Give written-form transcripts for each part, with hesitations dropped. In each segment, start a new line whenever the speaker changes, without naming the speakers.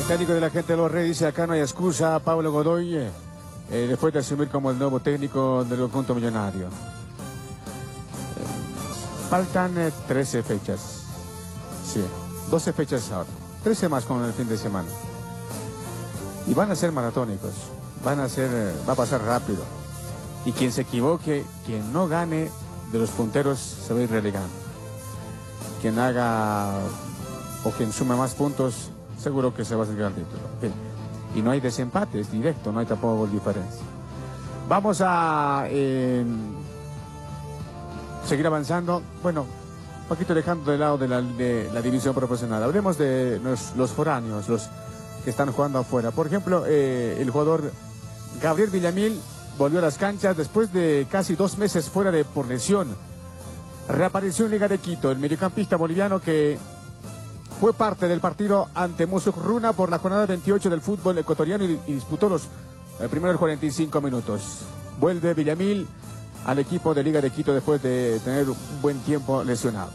técnico de la gente de los Reyes dice: acá no hay excusa. Pablo Godoy, después de asumir como el nuevo técnico del conjunto millonario. Faltan 13 fechas. Sí, 12 fechas ahora. 13 más con el fin de semana. Y van a ser maratónicos. Va a pasar rápido. Y quien se equivoque, quien no gane de los punteros, se va a ir relegando. Quien haga o quien sume más puntos, seguro que se va a acercar al título. Y no hay desempate, es directo, no hay tampoco gol diferencia. Vamos a seguir avanzando. Bueno, un poquito dejando de lado de la división profesional. Hablemos de los foráneos, los que están jugando afuera. Por ejemplo, el jugador Gabriel Villamil volvió a las canchas después de casi 2 meses fuera por lesión. Reapareció en Liga de Quito, el mediocampista boliviano que fue parte del partido ante Musuq Runa por la jornada 28 del fútbol ecuatoriano y disputó los primeros 45 minutos. Vuelve Villamil al equipo de Liga de Quito después de tener un buen tiempo lesionado.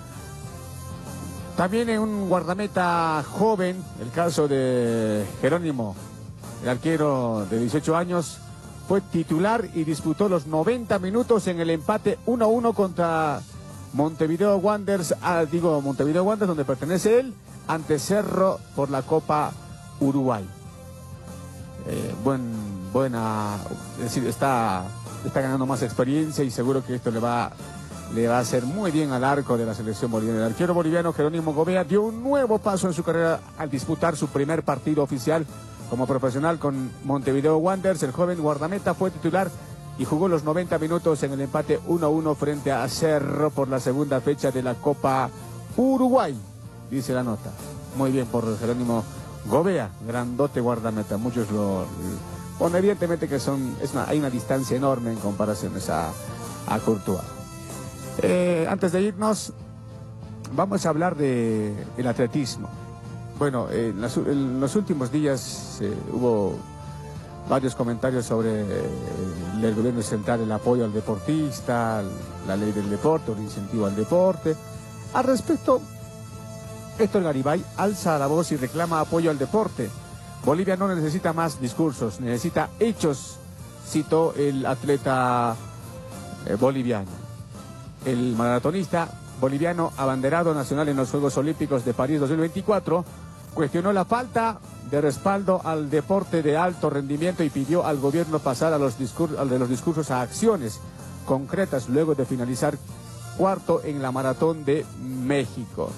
También en un guardameta joven, el caso de Jerónimo, el arquero de 18 años, fue titular y disputó los 90 minutos en el empate 1-1 contra Montevideo Wanderers, Montevideo Wanderers, donde pertenece él, ante Cerro por la Copa Uruguay. Es decir, está ganando más experiencia y seguro que esto le va a hacer muy bien al arco de la selección boliviana. El arquero boliviano Jerónimo Gobea dio un nuevo paso en su carrera al disputar su primer partido oficial como profesional con Montevideo Wanderers. El joven guardameta fue titular y jugó los 90 minutos en el empate 1-1 frente a Cerro por la segunda fecha de la Copa Uruguay, dice la nota. Muy bien por Jerónimo Gobea, grandote guardameta. Muchos bueno, evidentemente que hay una distancia enorme en comparaciones a Courtois. Antes de irnos, vamos a hablar del atletismo. Bueno, en los últimos días hubo varios comentarios sobre el gobierno central, el apoyo al deportista, la ley del deporte, el incentivo al deporte. Al respecto, Héctor Garibay alza la voz y reclama apoyo al deporte. Bolivia no necesita más discursos, necesita hechos, citó el atleta boliviano. El maratonista boliviano abanderado nacional en los Juegos Olímpicos de París 2024 cuestionó la falta de respaldo al deporte de alto rendimiento y pidió al gobierno pasar de los discursos a acciones concretas luego de finalizar cuarto en la Maratón de México.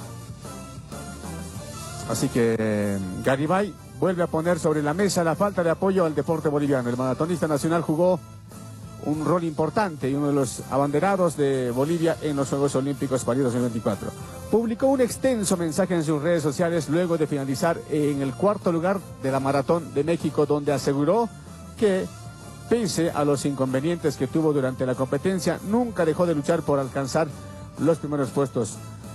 Así que Garibay vuelve a poner sobre la mesa la falta de apoyo al deporte boliviano. El maratonista nacional jugó un rol importante y uno de los abanderados de Bolivia en los Juegos Olímpicos París 2024. Publicó un extenso mensaje en sus redes sociales luego de finalizar en el cuarto lugar de la Maratón de México, donde aseguró que, pese a los inconvenientes que tuvo durante la competencia, nunca dejó de luchar por alcanzar los primeros puestos.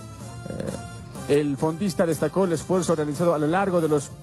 El fondista destacó el esfuerzo realizado a lo largo de los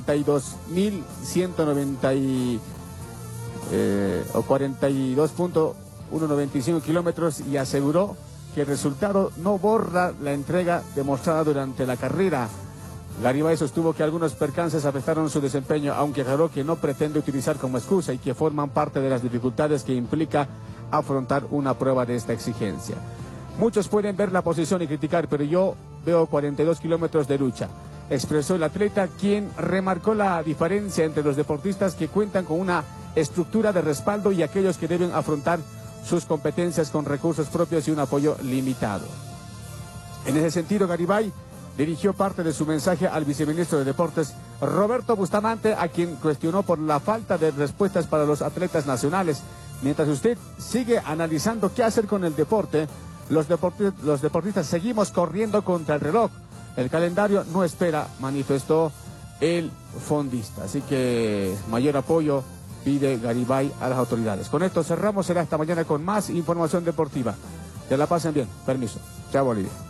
42.195 kilómetros y aseguró que el resultado no borra la entrega demostrada durante la carrera. Garibay sostuvo que algunos percances afectaron su desempeño, aunque aclaró que no pretende utilizar como excusa y que forman parte de las dificultades que implica afrontar una prueba de esta exigencia. Muchos pueden ver la posición y criticar, pero yo veo 42 kilómetros de lucha, expresó el atleta, quien remarcó la diferencia entre los deportistas que cuentan con una estructura de respaldo y aquellos que deben afrontar sus competencias con recursos propios y un apoyo limitado. En ese sentido, Garibay dirigió parte de su mensaje al viceministro de Deportes, Roberto Bustamante, a quien cuestionó por la falta de respuestas para los atletas nacionales. Mientras usted sigue analizando qué hacer con el deporte, los deportistas seguimos corriendo contra el reloj. El calendario no espera, manifestó el fondista. Así que mayor apoyo pide Garibay a las autoridades. Con esto cerramos, será hasta mañana con más información deportiva. Que la pasen bien. Permiso. Chao, Bolivia.